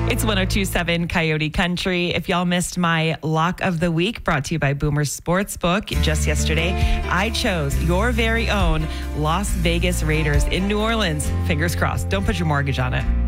It's 102.7 Coyote Country. If y'all missed my Lock of the Week, brought to you by Boomer Sportsbook just yesterday, I chose your very own Las Vegas Raiders in New Orleans. Fingers crossed. Don't put your mortgage on it.